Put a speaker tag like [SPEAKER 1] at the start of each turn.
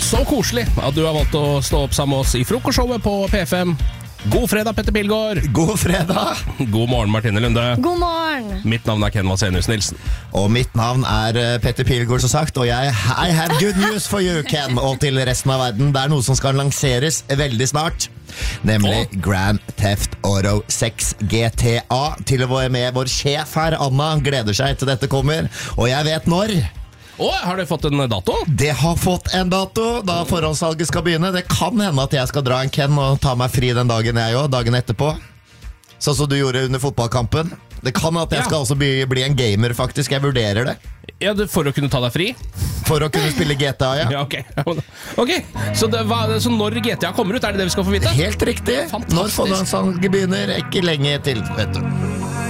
[SPEAKER 1] Så koselig at du har valgt å stå opp sammen med oss i frokostshowet på P5. God fredag, Petter Pilgaard.
[SPEAKER 2] God fredag.
[SPEAKER 1] God morgen, Martine Lunde.
[SPEAKER 3] God morgen.
[SPEAKER 1] Mitt navn er Ken Vasenius Nilsen.
[SPEAKER 2] Og mitt navn er Petter Pilgaard, som sagt. Og I have good news for you, Ken. Og til resten av verden. Det er noe som skal lanseres veldig snart. Nemlig Grand Theft Auto 6 GTA. Til og med vår sjef her, Anna, gleder seg til dette kommer. Og jeg vet når.
[SPEAKER 1] Har du fått en dato?
[SPEAKER 2] Det har fått en dato, da forhåndssalget skal begynne. Det kan hende at jeg skal dra en Ken og ta meg fri den dagen jeg også, dagen etterpå. Sånn som du gjorde under fotballkampen. Det kan at jeg skal også bli en gamer, faktisk. Jeg vurderer det.
[SPEAKER 1] Ja, for å kunne ta deg fri?
[SPEAKER 2] For å kunne spille GTA, ja.
[SPEAKER 1] Ja, ok. Så når GTA kommer ut, er det det vi skal få vite?
[SPEAKER 2] Helt riktig.
[SPEAKER 1] Fantastisk.
[SPEAKER 2] Når forhåndssalget begynner, ikke lenge til, vet du.